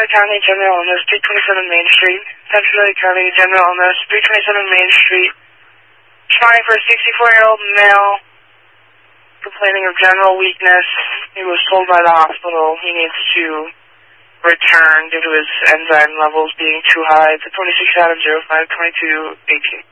County General Illness, 327 Main Street. Central County General Illness, 327 Main Street. Trying for a 64-year-old male complaining of general weakness. He was told by the hospital he needs to return due to his enzyme levels being too high. It's a 26 out of 05, 22, 18.